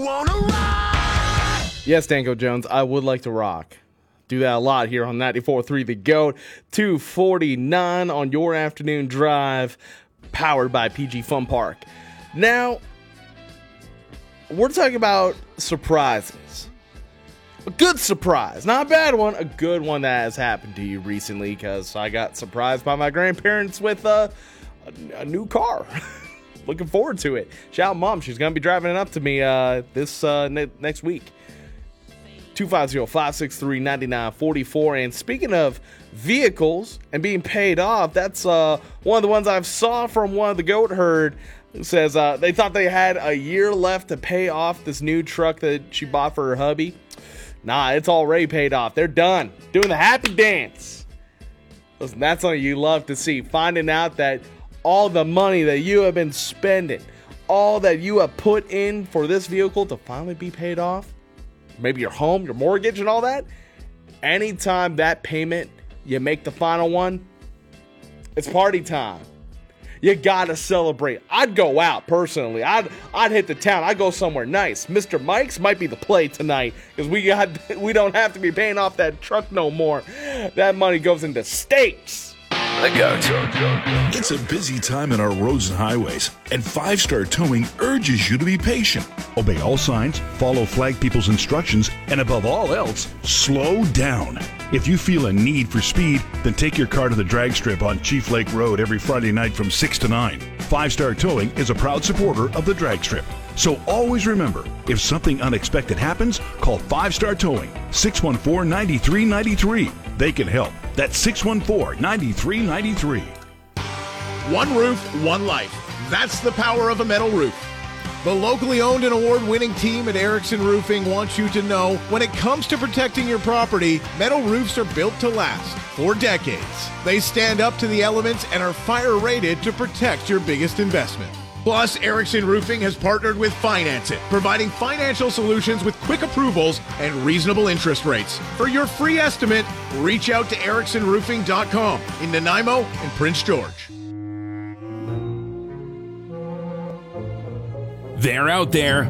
wanna rock? Yes, Danko Jones, I would like to rock. Do that a lot here on 94.3 The GOAT. 2:49 on your afternoon drive, powered by PG Fun Park. Now, we're talking about surprises. A good surprise, not a bad one, a good one that has happened to you recently, because I got surprised by my grandparents with a new car. Looking forward to it. Shout out Mom, she's going to be driving it up to me this next week. 250-563-9944. And speaking of vehicles and being paid off, that's one of the ones I've saw from one of the GOAT herd. It says they thought they had a year left to pay off this new truck that she bought for her hubby. Nah, it's already paid off. They're done. Doing the happy dance. Listen, that's something you love to see. Finding out that all the money that you have been spending, all that you have put in for this vehicle to finally be paid off, maybe your home, your mortgage and all that, anytime that payment, you make the final one, it's party time. You gotta celebrate. I'd go out personally. I'd hit the town. I'd go somewhere nice. Mr. Mike's might be the play tonight, because we don't have to be paying off that truck no more. That money goes into steaks. The GOAT. It's a busy time in our roads and highways, and 5-Star Towing urges you to be patient. Obey all signs, follow flag people's instructions, and above all else, slow down. If you feel a need for speed, then take your car to the drag strip on Chief Lake Road every Friday night from 6 to 9. 5-Star Towing is a proud supporter of the drag strip. So always remember, if something unexpected happens, call 5-Star Towing, 614-9393. They can help. That's 614-9393. One roof, one life. That's the power of a metal roof. The locally owned and award-winning team at Erickson Roofing wants you to know, when it comes to protecting your property, metal roofs are built to last for decades. They stand up to the elements and are fire-rated to protect your biggest investment. Plus, Erickson Roofing has partnered with Finance It, providing financial solutions with quick approvals and reasonable interest rates. For your free estimate, reach out to ericksonroofing.com in Nanaimo and Prince George. They're out there.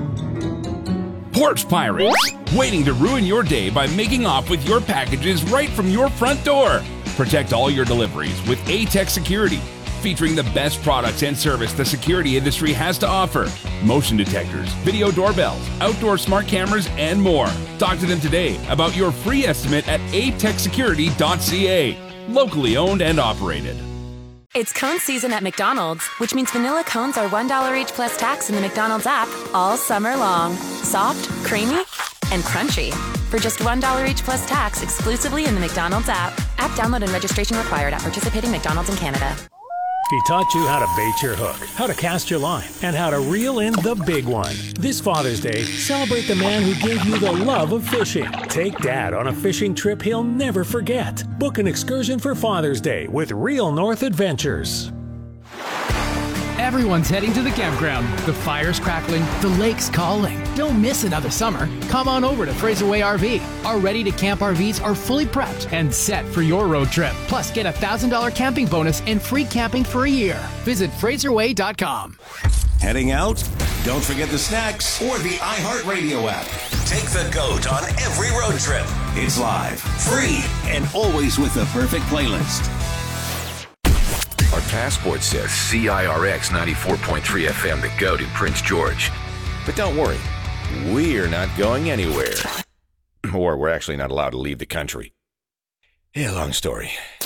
Porch Pirates, waiting to ruin your day by making off with your packages right from your front door. Protect all your deliveries with A-Tech Security, featuring the best products and service the security industry has to offer. Motion detectors, video doorbells, outdoor smart cameras, and more. Talk to them today about your free estimate at atechsecurity.ca. Locally owned and operated. It's cone season at McDonald's, which means vanilla cones are $1 each plus tax in the McDonald's app all summer long. Soft, creamy, and crunchy. For just $1 each plus tax exclusively in the McDonald's app. App download and registration required at participating McDonald's in Canada. He taught you how to bait your hook, how to cast your line, and how to reel in the big one. This Father's Day, celebrate the man who gave you the love of fishing. Take Dad on a fishing trip he'll never forget. Book an excursion for Father's Day with Real North Adventures. Everyone's heading to the campground. The fire's crackling, the lake's calling. Don't miss another summer. Come on over to Fraserway RV. Our ready-to-camp RVs are fully prepped and set for your road trip. Plus, get a $1,000 camping bonus and free camping for a year. Visit FraserWay.com. Heading out? Don't forget the snacks or the iHeartRadio app. Take the GOAT on every road trip. It's live, free, and always with the perfect playlist. Our passport says CIRX 94.3 FM, the GOAT in Prince George. But don't worry, we're not going anywhere. Or we're actually not allowed to leave the country. Yeah, long story.